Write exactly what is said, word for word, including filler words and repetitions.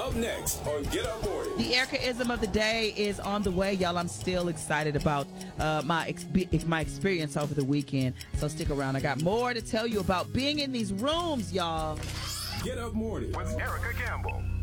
Up next on Get Up Morning. The Erica-ism of the day is on the way, y'all. I'm still excited about uh, my exp- my experience over the weekend. So stick around. I got more to tell you about being in these rooms, y'all. Get Up Morning with Erica Campbell.